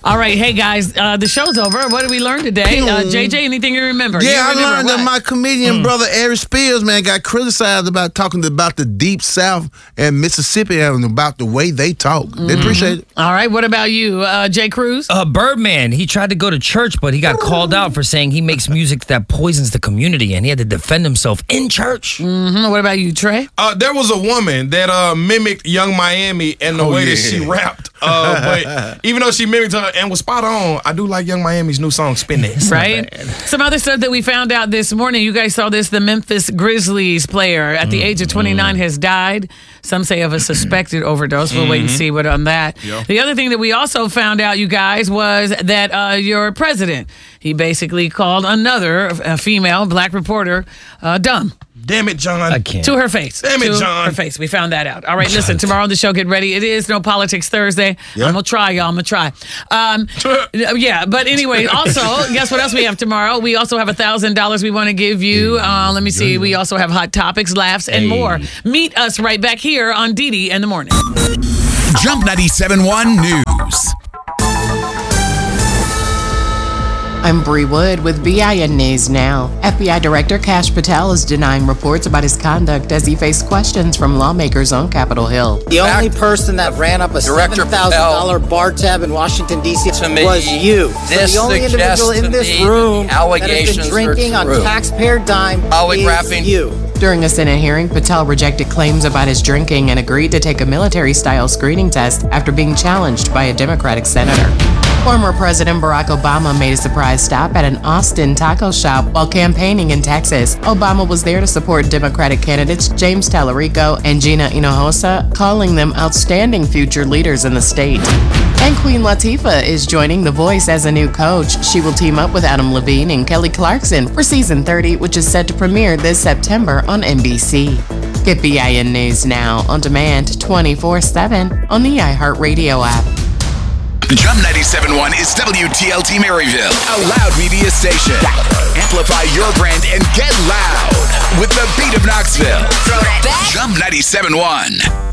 All right, hey guys, the show's over. What did we learn today? JJ, anything you remember? Yeah, I learned that my comedian brother Eric Spears, man, got criticized about talking about the Deep South and Mississippi and about the way they talk. They appreciate it. All right, what about you, Jay Cruz? Birdman, he tried to go to church, but he got called out for saying he makes music that poisons the community, and he had to defend himself in church. What about you, Trey? There was a woman that mimicked Young Miami and the way that she rapped. But even though she mimicked her and was spot on, I do like Young Miami's new song, Spin That. Right? Some other stuff that we found out this morning. You guys saw this. The Memphis Grizzlies player at the age of 29 has died. Some say of a suspected overdose. We'll wait and see what on that. Yep. The other thing that we also found out, you guys, was that your president, he basically called another female black reporter dumb. Damn it, John. I can't. To her face. Damn it, to John. her face. We found that out. All right, listen, tomorrow on the show, get ready. It is No Politics Thursday. Yeah. I'm going to try, y'all. I'm going to try. Yeah, but anyway, also, guess what else we have tomorrow? We also have $1,000 we want to give you. Let me see. We also have Hot Topics, Laughs, and more. Meet us right back here on Didi in the Morning. Jump 97.1 News. I'm Bree Wood with BIN News Now. FBI Director Kash Patel is denying reports about his conduct as he faced questions from lawmakers on Capitol Hill. The only person that ran up a $7,000 bar tab in Washington, D.C. was you. This so the only individual in this room that has been drinking on taxpayer dime is you. During a Senate hearing, Patel rejected claims about his drinking and agreed to take a military-style screening test after being challenged by a Democratic senator. Former President Barack Obama made a surprise stop at an Austin taco shop while campaigning in Texas. Obama was there to support Democratic candidates James Tallarico and Gina Hinojosa, calling them outstanding future leaders in the state. And Queen Latifah is joining The Voice as a new coach. She will team up with Adam Levine and Kelly Clarkson for season 30, which is set to premiere this September on NBC. Get BIN News Now on demand 24/7 on the iHeartRadio app. Jump 97.1 is WTLT Maryville, a loud media station. Amplify your brand and get loud with the beat of Knoxville. Jump 97.1.